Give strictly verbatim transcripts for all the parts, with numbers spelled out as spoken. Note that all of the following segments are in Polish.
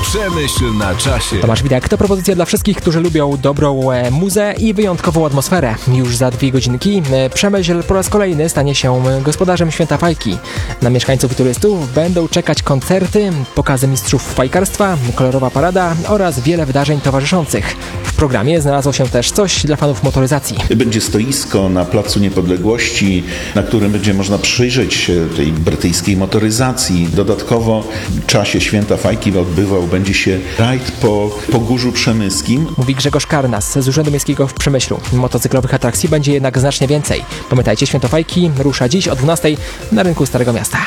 Przemyśl na czasie. Tomasz Widek, to propozycja dla wszystkich, którzy lubią dobrą e, muzę i wyjątkową atmosferę. Już za dwie godzinki e, Przemyśl po raz kolejny stanie się gospodarzem Święta Fajki. Na mieszkańców i turystów będą czekać koncerty, pokazy mistrzów fajkarstwa, kolorowa parada oraz wiele wydarzeń towarzyszących. W programie znalazło się też coś dla fanów motoryzacji. Będzie stoisko na Placu Niepodległości, na którym będzie można przyjrzeć się tej brytyjskiej motoryzacji. Dodatkowo w czasie Święta Fajki odbywał będzie się rajd po Pogórzu Przemyskim. Mówi Grzegorz Karnas z Urzędu Miejskiego w Przemyślu. Motocyklowych atrakcji będzie jednak znacznie więcej. Pamiętajcie, Święto Fajki rusza dziś o dwunastej na rynku Starego Miasta.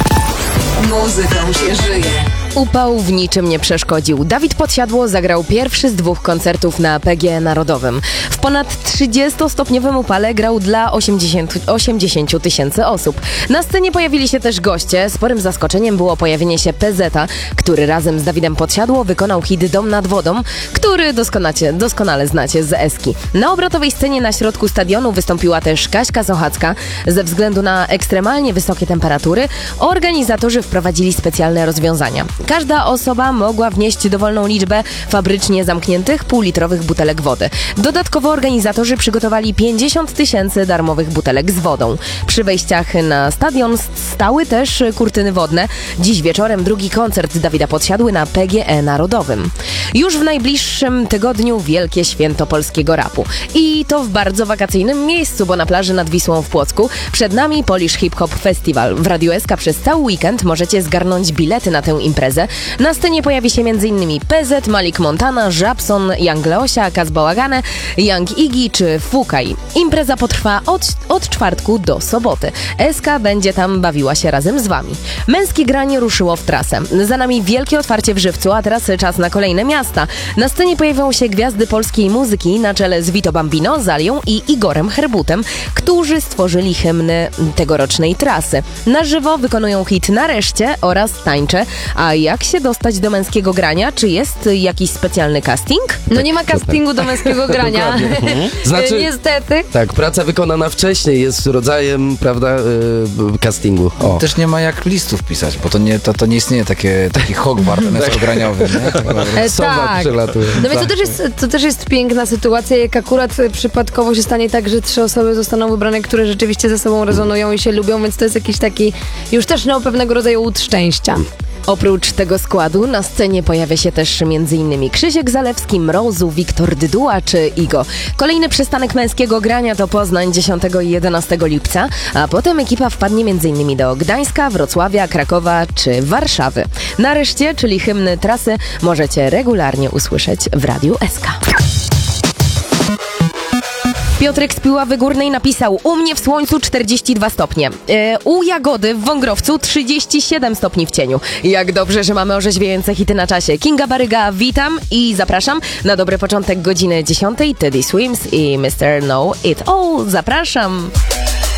Muzyką się żyje. Upał w niczym nie przeszkodził. Dawid Podsiadło zagrał pierwszy z dwóch koncertów na P G E Narodowym. W ponad trzydziestostopniowym upale grał dla osiemdziesięciu tysięcy osób. Na scenie pojawili się też goście. Sporym zaskoczeniem było pojawienie się P Z-a, który razem z Dawidem Podsiadło wykonał hit Dom nad wodą, który doskonale, doskonale znacie z Eski. Na obrotowej scenie na środku stadionu wystąpiła też Kaśka Sochacka. Ze względu na ekstremalnie wysokie temperatury organizatorzy wprowadzili specjalne rozwiązania. Każda osoba mogła wnieść dowolną liczbę fabrycznie zamkniętych półlitrowych butelek wody. Dodatkowo organizatorzy przygotowali pięćdziesiąt tysięcy darmowych butelek z wodą. Przy wejściach na stadion stały też kurtyny wodne. Dziś wieczorem drugi koncert Dawida Podsiadły na P G E Narodowym. Już w najbliższym tygodniu wielkie święto polskiego rapu. I to w bardzo wakacyjnym miejscu, bo na plaży nad Wisłą w Płocku przed nami Polish Hip Hop Festival. W Radiu S K przez cały weekend możecie zgarnąć bilety na tę imprezę. Na scenie pojawi się m.in. P Z, Malik Montana, Żabson, Young Leosia, Kaz Bałagane, Young Iggy czy Fukaj. Impreza potrwa od, od czwartku do soboty. S K będzie tam bawiła się razem z wami. Męskie granie ruszyło w trasę. Za nami wielkie otwarcie w Żywcu, a teraz czas na kolejne miasta. Na scenie pojawią się gwiazdy polskiej muzyki na czele z Vito Bambino, Zalią i Igorem Herbutem, którzy stworzyli hymny tegorocznej trasy. Na żywo wykonują hit Nareszcie oraz Tańczę. A jak się dostać do męskiego grania? Czy jest jakiś specjalny casting? No nie ma castingu do męskiego grania. Znaczy, niestety. Tak, praca wykonana wcześniej jest rodzajem, prawda, yy, castingu. O. Też nie ma jak listów pisać, bo to nie, to, to nie istnieje takie, taki Hogwart męskograniowy, nie? E, Sowa tak. przelatuje. No więc to też, jest, to też jest piękna sytuacja, jak akurat przypadkowo się stanie tak, że trzy osoby zostaną wybrane, które rzeczywiście ze sobą rezonują i się lubią, więc to jest jakiś taki już też no, pewnego rodzaju łód szczęścia. Oprócz tego składu na scenie pojawia się też m.in. Krzysiek Zalewski, Mrozu, Wiktor Dyduła czy Igo. Kolejny przystanek męskiego grania to Poznań dziesiątego i jedenastego lipca, a potem ekipa wpadnie m.in. do Gdańska, Wrocławia, Krakowa czy Warszawy. Nareszcie, czyli hymny trasy, możecie regularnie usłyszeć w Radiu S K. Piotrek z Piławy Górnej napisał: u mnie w słońcu czterdzieści dwa stopnie. Yy, u Jagody w Wągrowcu trzydzieści siedem stopni w cieniu. Jak dobrze, że mamy orzeźwiające hity na czasie. Kinga Baryga, witam i zapraszam na dobry początek godziny dziesiątej. Teddy Swims i mister Know It All. Zapraszam.